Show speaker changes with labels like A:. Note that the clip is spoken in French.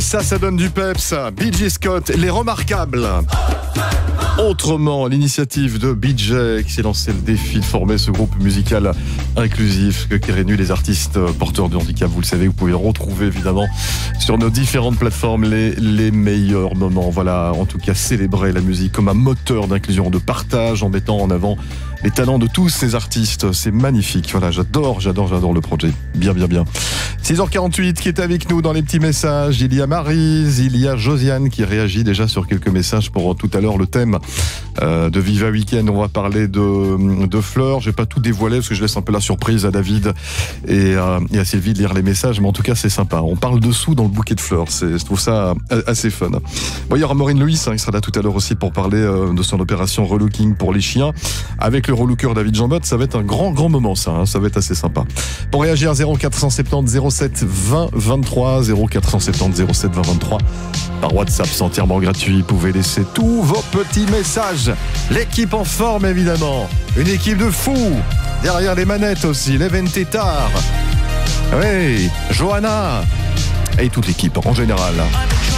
A: Ça donne du peps. BJ Scott, les remarquables. Autrement, l'initiative de BJ qui s'est lancé le défi de former ce groupe musical inclusif qui réunit les artistes porteurs de handicap. Vous le savez, vous pouvez retrouver évidemment sur nos différentes plateformes les meilleurs moments. Voilà, en tout cas, célébrer la musique comme un moteur d'inclusion, de partage, en mettant en avant les talents de tous ces artistes. C'est magnifique. Voilà, j'adore le projet. Bien. 6h48 qui est avec nous dans les petits messages. Il y a Maryse, il y a Josiane qui réagit déjà sur quelques messages pour tout à l'heure le thème de Viva Weekend. On va parler de fleurs. Je vais pas tout dévoiler parce que je laisse un peu la surprise à David et à Sylvie de lire les messages, mais en tout cas c'est sympa. On parle dessous dans le bouquet de fleurs. Je trouve ça assez fun. Bon, il y aura Maureen Louis, qui sera là tout à l'heure aussi pour parler de son opération relooking pour les chiens. Avec le relooker David Jambot, ça va être un grand moment ça. Ça va être assez sympa. Pour réagir, 0470 07 20 23 0470 07 20 23 par WhatsApp, c'est entièrement gratuit. Vous pouvez laisser tous vos petits messages. L'équipe en forme évidemment, une équipe de fous derrière les manettes aussi, Leven Tétard, oui, Johanna et toute l'équipe en général.